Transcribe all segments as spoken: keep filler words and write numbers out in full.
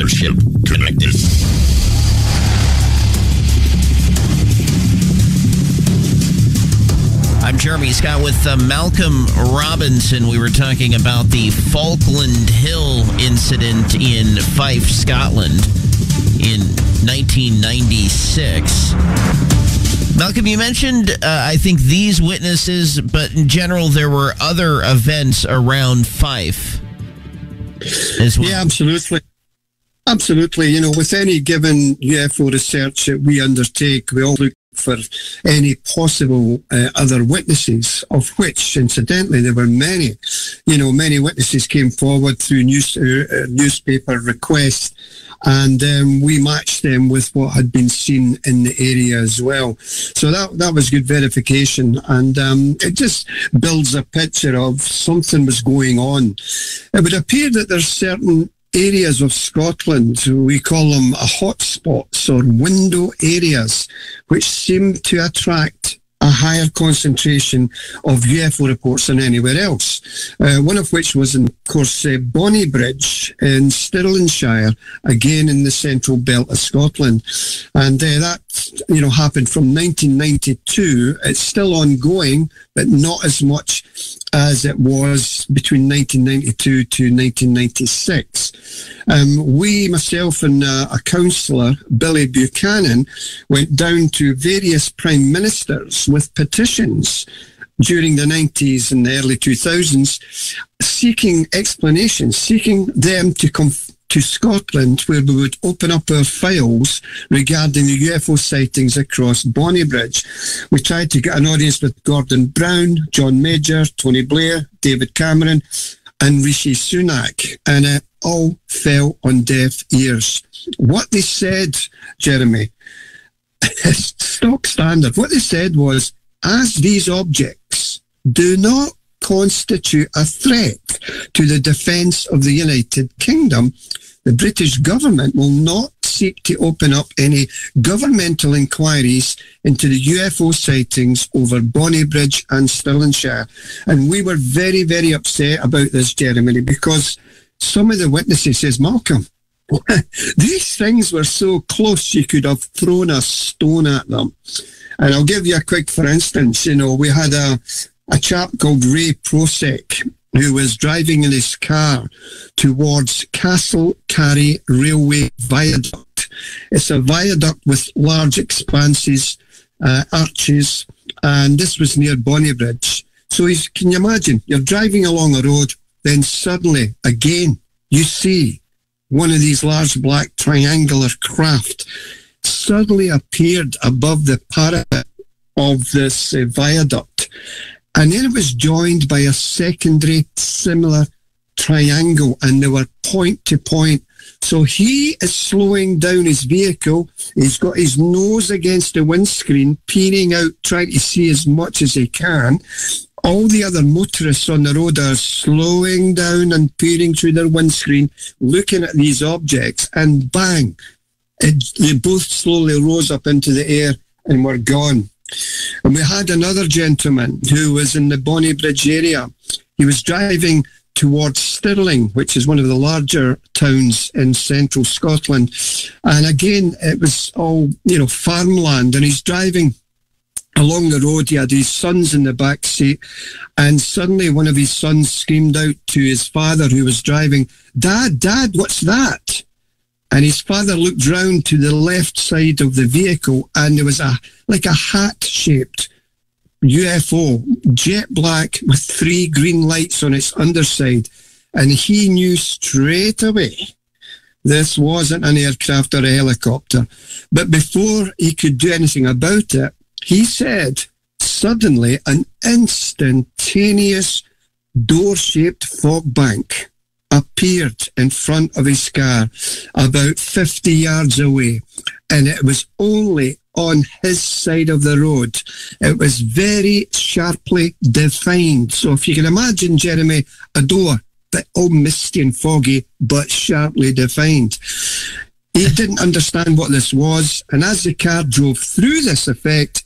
Leadership Connected. I'm Jeremy Scott with uh, Malcolm Robinson. We were talking about the Falkland Hill incident in Fife, Scotland in nineteen ninety-six. Malcolm, you mentioned, uh, I think, these witnesses, but in general, there were other events around Fife as well. Yeah, absolutely. Absolutely. You know, with any given U F O research that we undertake, we all look for any possible uh, other witnesses, of which, incidentally, there were many. You know, many witnesses came forward through news, uh, newspaper requests, and um, we matched them with what had been seen in the area as well. So that that was good verification, and um, it just builds a picture of something was going on. It would appear that there's certain areas of Scotland, we call them hotspots or window areas, which seem to attract a higher concentration of U F O reports than anywhere else. Uh, one of which was, of course, uh, Bonnybridge in Stirlingshire, again in the central belt of Scotland. And uh, that, you know, happened from nineteen ninety-two. It's still ongoing, but not as much as it was between nineteen ninety-two to nineteen ninety-six. Um, we, myself and uh, a councillor, Billy Buchanan, went down to various prime ministers with petitions during the nineties and the early two thousands, seeking explanations, seeking them to come to Scotland, where we would open up our files regarding the U F O sightings across Bonnybridge. We tried to get an audience with Gordon Brown, John Major, Tony Blair, David Cameron, and Rishi Sunak, and it all fell on deaf ears. What they said, Jeremy, is stock standard. What they said was, as these objects do not constitute a threat to the defence of the United Kingdom, the British government will not seek to open up any governmental inquiries into the U F O sightings over Bonnybridge and Stirlingshire. And we were very, very upset about this, Jeremy, because some of the witnesses says, Malcolm, these things were so close you could have thrown a stone at them. And I'll give you a quick, for instance, you know, we had a, a chap called Ray Prosek who was driving in his car towards Castle Carry Railway Viaduct. It's a viaduct with large expanses, uh, arches, and this was near Bonnybridge. So he's, can you imagine, you're driving along a road, then suddenly, again, you see one of these large black triangular craft suddenly appeared above the parapet of this uh, viaduct. And then it was joined by a secondary similar triangle, and they were point to point. So he is slowing down his vehicle. He's got his nose against the windscreen, peering out, trying to see as much as he can. All the other motorists on the road are slowing down and peering through their windscreen, looking at these objects, and bang, it, they both slowly rose up into the air and were gone. And we had another gentleman who was in the Bonnybridge area. He was driving towards Stirling, which is one of the larger towns in central Scotland. And again, it was all, you know, farmland. And he's driving along the road. He had his sons in the back seat. And suddenly one of his sons screamed out to his father who was driving, "Dad, Dad, what's that?" And his father looked round to the left side of the vehicle, and there was a like a hat-shaped U F O, jet black with three green lights on its underside. And he knew straight away this wasn't an aircraft or a helicopter. But before he could do anything about it, he said, suddenly an instantaneous door-shaped fog bank appeared in front of his car about fifty yards away, and it was only on his side of the road. It was very sharply defined. So if you can imagine, Jeremy, a door, but all misty and foggy, but sharply defined. He didn't understand what this was, and as the car drove through this effect,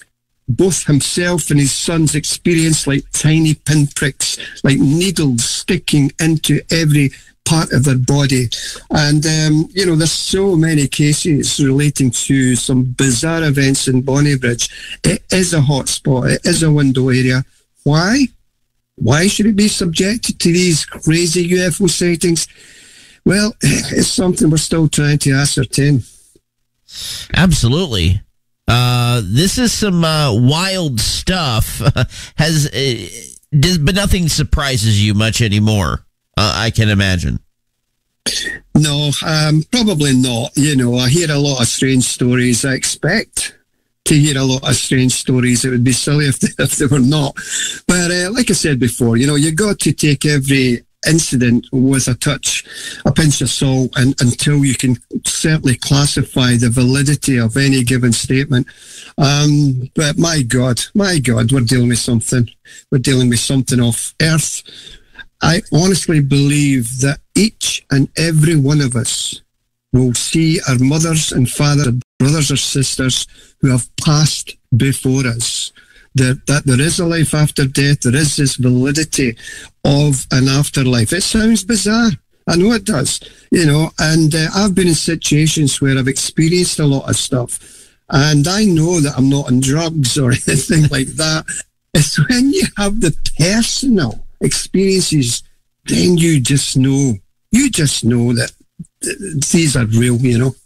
both himself and his sons experienced like tiny pinpricks, like needles sticking into every part of their body. And, um, you know, there's so many cases relating to some bizarre events in Bonnybridge. It is a hotspot. It is a window area. Why? Why should it be subjected to these crazy U F O sightings? Well, it's something we're still trying to ascertain. Absolutely. Uh, this is some uh, wild stuff. Has uh, does, but nothing surprises you much anymore, uh, I can imagine. No, um, probably not. You know, I hear a lot of strange stories. I expect to hear a lot of strange stories. It would be silly if they, if they were not. But uh, like I said before, you know, you got to take every incident with a touch, a pinch of salt, and until you can certainly classify the validity of any given statement. Um, but my God, my God, we're dealing with something. We're dealing with something off Earth. I honestly believe that each and every one of us will see our mothers and fathers, brothers or sisters who have passed before us. That, that there is a life after death, there is this validity of an afterlife. It sounds bizarre. I know it does, you know, and uh, I've been in situations where I've experienced a lot of stuff, and I know that I'm not on drugs or anything like that. It's when you have the personal experiences, then you just know, you just know that th- these are real, you know.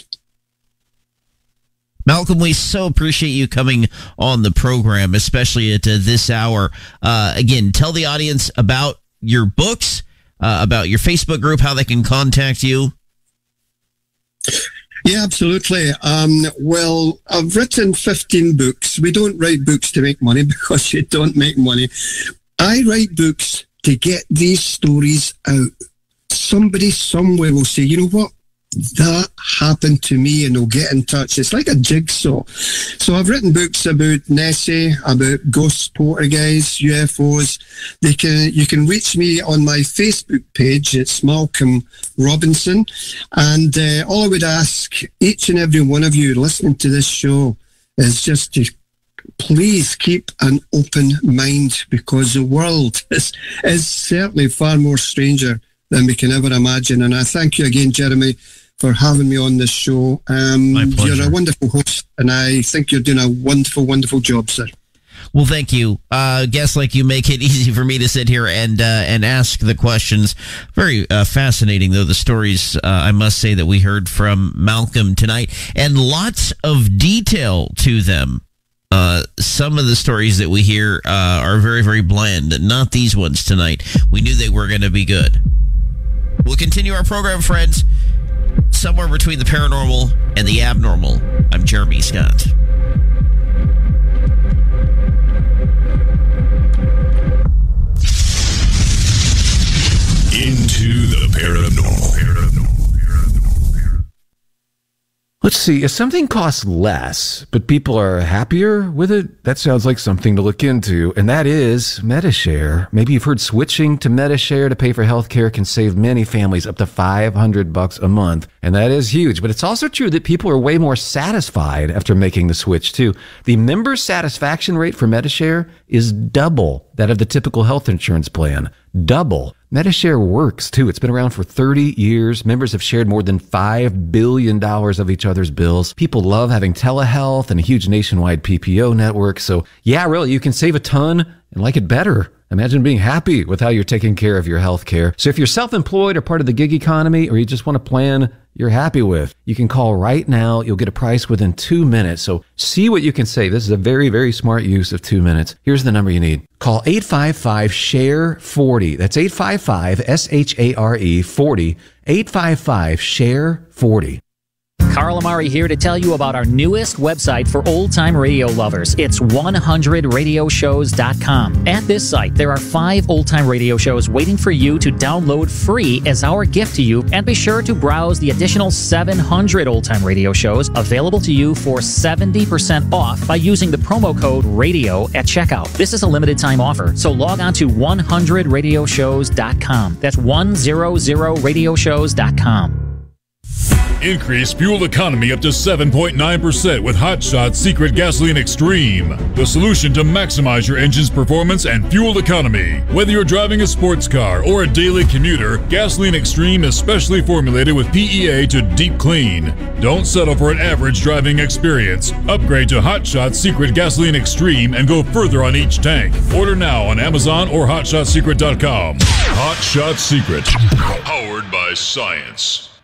Malcolm, we so appreciate you coming on the program, especially at uh, this hour. Uh, again, tell the audience about your books, uh, about your Facebook group, how they can contact you. Yeah, absolutely. Um, well, I've written fifteen books. We don't write books to make money because you don't make money. I write books to get these stories out. Somebody somewhere will say, you know what? That happened to me, and they'll get in touch. It's like a jigsaw. So I've written books about Nessie, about ghosts, poltergeists, U F Os. They can you can reach me on my Facebook page. It's Malcolm Robinson, and uh, all I would ask each and every one of you listening to this show is just to please keep an open mind, because the world is, is certainly far more stranger than we can ever imagine. And I thank you again, Jeremy, for having me on this show. Um, My pleasure. You're a wonderful host, and I think you're doing a wonderful, wonderful job, sir. Well, thank you. Uh, guests like you make it easy for me to sit here and uh, and ask the questions. Very uh, fascinating, though, the stories, uh, I must say, that we heard from Malcolm tonight, and lots of detail to them. Uh, some of the stories that we hear uh, are very, very bland. Not these ones tonight. We knew they were going to be good. We'll continue our program, friends, somewhere between the paranormal and the abnormal. I'm Jeremy Scott. Into the paranormal. Paranormal. Let's see, if something costs less, but people are happier with it, that sounds like something to look into, and that is Medi-Share. Maybe you've heard switching to Medi-Share to pay for healthcare can save many families up to five hundred bucks a month, and that is huge. But it's also true that people are way more satisfied after making the switch, too. The member satisfaction rate for Medi-Share is double that of the typical health insurance plan. Double. Medi-Share works, too. It's been around for thirty years. Members have shared more than five billion dollars of each other's bills. People love having telehealth and a huge nationwide P P O network. So, yeah, really, you can save a ton and like it better. Imagine being happy with how you're taking care of your health care. So if you're self-employed or part of the gig economy, or you just want a plan you're happy with, you can call right now. You'll get a price within two minutes. So see what you can save. This is a very, very smart use of two minutes. Here's the number you need. Call eight five five, S H A R E, forty. That's eight five five, S H A R E, forty. eight five five, S H A R E, forty. Carl Amari here to tell you about our newest website for old-time radio lovers. It's one hundred radio shows dot com. At this site, there are five old-time radio shows waiting for you to download free as our gift to you, and be sure to browse the additional seven hundred old-time radio shows available to you for seventy percent off by using the promo code RADIO at checkout. This is a limited-time offer, so log on to one hundred radio shows dot com. That's one hundred radio shows dot com. Increase fuel economy up to seven point nine percent with Hot Shots Secret Gasoline Extreme, the solution to maximize your engine's performance and fuel economy. Whether you're driving a sports car or a daily commuter, Gasoline Extreme is specially formulated with P E A to deep clean. Don't settle for an average driving experience. Upgrade to Hot Shots Secret Gasoline Extreme and go further on each tank. Order now on Amazon or hot shot secret dot com. Hot Shot Secret, powered by science.